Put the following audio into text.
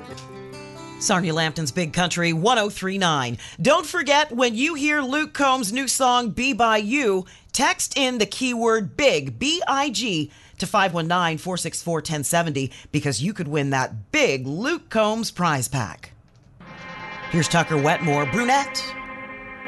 Sarnia Lambton's Big Country 1039. Don't forget, when you hear Luke Combs' new song, Be By You, text in the keyword BIG, B-I-G, to 519-464-1070 because you could win that big Luke Combs prize pack. Here's Tucker Wetmore, Brunette.